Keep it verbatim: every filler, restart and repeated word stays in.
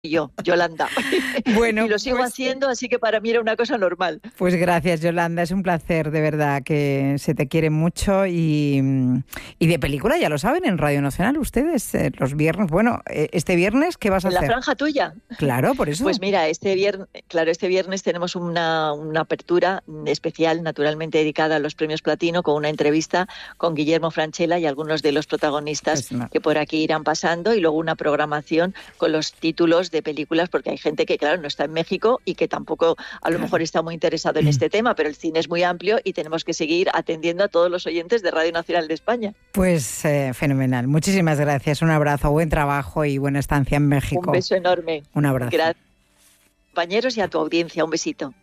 yo, Yolanda. Bueno, y lo sigo pues, haciendo, así que para mí era una cosa normal. Pues gracias, Yolanda. Es un placer, de verdad, que se te quiere mucho. Y, y de película, ya lo saben, en Radio Nacional, ustedes, eh, los viernes. Bueno, eh, este viernes, ¿qué vas a ¿En hacer? la franja tuya? Claro, por eso. Pues mira, este viernes, claro, este viernes tenemos una, una apertura especial, naturalmente dedicada a los premios Platino, con una entrevista con Guillermo Francella y algunos de los protagonistas Pues no. que por aquí irán pasando, y luego una programación con los títulos de películas, porque hay gente que, claro, no está en México y que tampoco a lo mejor está muy interesado en este tema, pero el cine es muy amplio y tenemos que seguir atendiendo a todos los oyentes de Radio Nacional de España. Pues eh, fenomenal. Muchísimas gracias. Un abrazo, buen trabajo y buena estancia en México. Un beso enorme. Un abrazo. Gracias, compañeros, y a tu audiencia. Un besito.